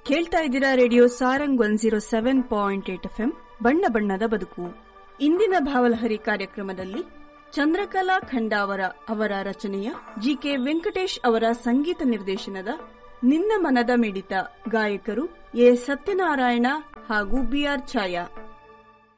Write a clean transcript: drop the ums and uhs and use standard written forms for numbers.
ಕೇಳ್ತಾ ಇದ್ದೀರಾ radio Sarang 107.8 FM ಬಣ್ಣ ಬಣ್ಣದ ಬದುಕು. ಇಂದಿನ ಭಾವಲಹರಿ ಕಾರ್ಯಕ್ರಮದಲ್ಲಿ ಚಂದ್ರಕಲಾ ಖಂಡಾವರ ಅವರ ರಚನೆಯ ಜಿಕೆ ವೆಂಕಟೇಶ್ ಅವರ ಸಂಗೀತ ನಿರ್ದೇಶನದ ನಿನ್ನ ಮನದ ಮಿಡಿತ, ಗಾಯಕರು ಎ ಸತ್ಯನಾರಾಯಣ ಹಾಗೂ ಬಿಆರ್ ಛಾಯಾ.